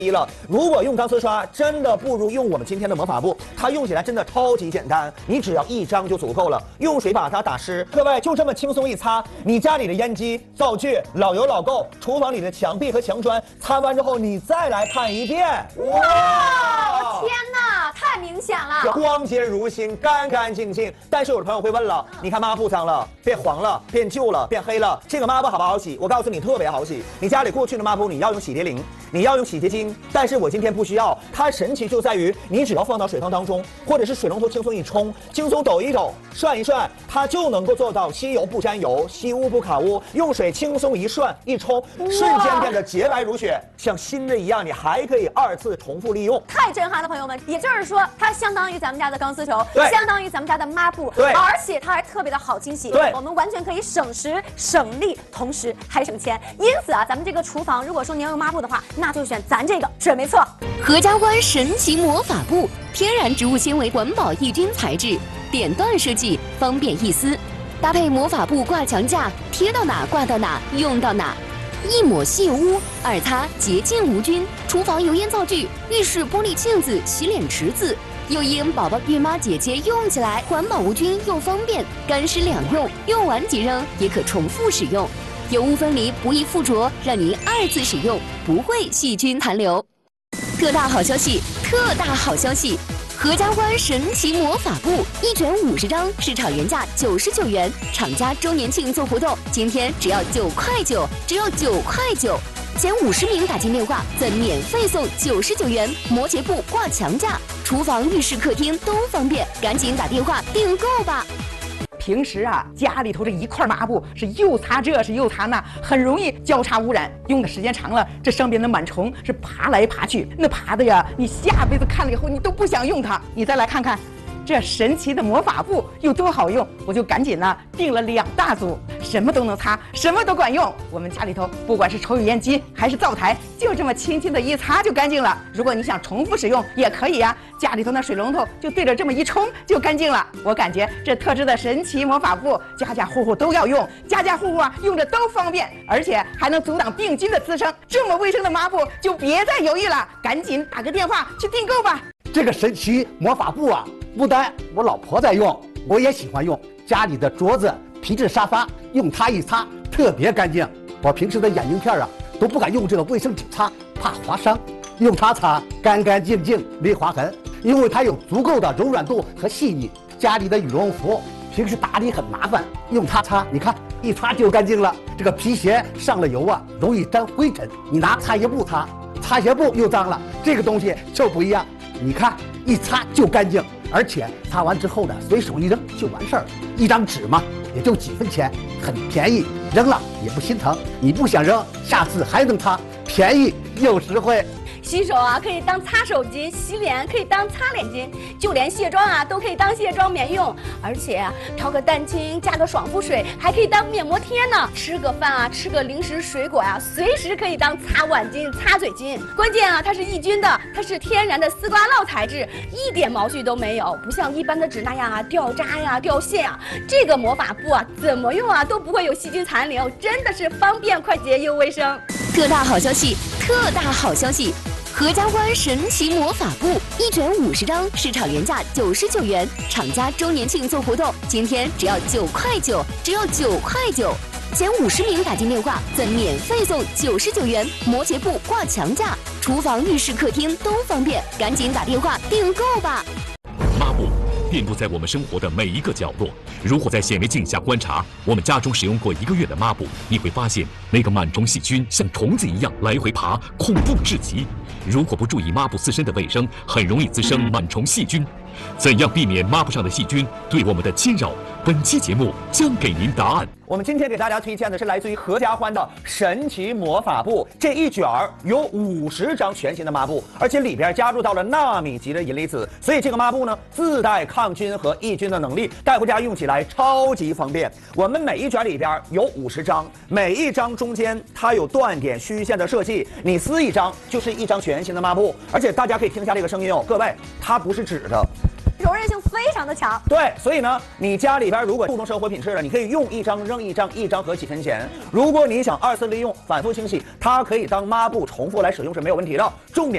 了，如果用钢丝刷，真的不如用我们今天的魔法布，它用起来真的超级简单，你只要1张就足够了，用水把它打湿，各位就这么轻松一擦，你家里的烟机、灶具、老油老垢，厨房里的墙壁和墙砖，擦完之后你再来看一遍， 哇，天哪，太明显了， 光洁如新，干干净净。但是有的朋友会问了，你看抹布脏了，变黄了，变旧了，变黑了，这个抹布好不好洗？我告诉你，特别好洗。你家里过去的抹布，你要用洗涤灵，你要用洗洁精。但是我今天不需要，它神奇就在于你只要放到水缸当中，或者是水龙头轻松一冲，轻松抖一抖，涮一涮，它就能够做到吸油不沾油，吸污不卡污，用水轻松一涮一冲，瞬间变得洁白如雪，像新的一样，你还可以2次重复利用。 太震撼了，朋友们！也就是说，它相当于咱们家的钢丝球，相当于咱们家的抹布，而且它还特别的好清洗，我们完全可以省时省力，同时还省钱。因此啊，咱们这个厨房如果说您要用抹布的话，那就选咱这个准没错。 合家欢神奇魔法布，天然植物纤维环保抑菌材质，点段设计，方便易撕，搭配魔法布挂墙架，贴到哪挂到哪，用到哪。一抹吸油污，2擦洁净无菌。厨房油烟灶具、浴室玻璃镜子、洗脸池子，又因宝宝、孕妈、姐姐用起来环保无菌又方便，干湿两用，用完即扔，也可重复使用，油污分离，不易附着，让您2次使用，不会细菌残留。特大好消息！特大好消息！合家欢神奇魔法布1卷50张，市场原价99元，厂家周年庆做活动，今天只要9块9，只要9块9，前50名打进电话赠免费送99元摩羯布挂墙架，厨房、浴室、客厅都方便，赶紧打电话订购吧。 平时啊，家里头这一块抹布是又擦这是又擦那，很容易交叉污染。用的时间长了，这上边的螨虫是爬来爬去，那爬的呀，你下辈子看了以后你都不想用它。你再来看看这神奇的魔法布有多好用，我就赶紧呢订了2大组，什么都能擦，什么都管用。我们家里头不管是抽油烟机还是灶台，就这么轻轻的一擦就干净了。如果你想重复使用也可以呀，家里头那水龙头就对着这么一冲就干净了。我感觉这特制的神奇魔法布，家家户户都要用，家家户户啊用着都方便，而且还能阻挡病菌的滋生。这么卫生的抹布就别再犹豫了，赶紧打个电话去订购吧。 这个神奇魔法布啊，不但我老婆在用，我也喜欢用。家里的桌子、皮质沙发，用它一擦特别干净。我平时的眼镜片啊，都不敢用这个卫生纸擦，怕划伤。用它擦，干干净净，没划痕。因为它有足够的柔软度和细腻。家里的羽绒服平时打理很麻烦，用它擦，你看一擦就干净了。这个皮鞋上了油啊，容易沾灰尘，你拿擦鞋布擦，擦鞋布又脏了。这个东西就不一样。你看，一擦就干净，而且擦完之后呢，随手一扔就完事儿。1张纸嘛，也就几分钱，很便宜，扔了也不心疼。你不想扔，下次还能擦，便宜又实惠。 洗手啊，可以当擦手巾；洗脸可以当擦脸巾；就连卸妆啊，都可以当卸妆棉用。而且啊，调个蛋清，加个爽肤水，还可以当面膜贴呢。吃个饭啊，吃个零食、水果啊，随时可以当擦碗巾、擦嘴巾。关键啊，它是抑菌的，它是天然的丝瓜酪材质，一点毛絮都没有，不像一般的纸那样啊掉渣呀、掉屑呀。这个魔法布啊，怎么用啊都不会有细菌残留，真的是方便、快捷又卫生。 特大好消息！特大好消息！合家欢神奇魔法布1卷50张，市场原价99元，厂家周年庆做活动，今天只要9块9，只要9块9，前50名打进电话赠免费送99元摩羯布挂墙架，厨房、浴室、客厅都方便，赶紧打电话订购吧。 抹布遍布在我们生活的每一个角落。如果在显微镜下观察我们家中使用过1个月的抹布，你会发现那个螨虫细菌像虫子一样来回爬，恐怖至极。如果不注意抹布自身的卫生，很容易滋生螨虫细菌。怎样避免抹布上的细菌对我们的侵扰？本期节目将给您答案。 我们今天给大家推荐的是来自于合家欢的神奇魔法布，这一卷有50张全新的抹布，而且里边加入到了纳米级的银离子，所以这个抹布呢自带抗菌和抑菌的能力，带回家用起来超级方便。我们每一卷里边有50张，每一张中间它有断点虚线的设计，你撕1张就是1张全新的抹布，而且大家可以听一下这个声音哦，各位，它不是纸的。 柔韧性非常的强。 对，所以呢，你家里边如果注重生活品质了，你可以用1张扔1张，1张合几分钱。如果你想2次利用、反复清洗，它可以当抹布重复来使用是没有问题的。重点。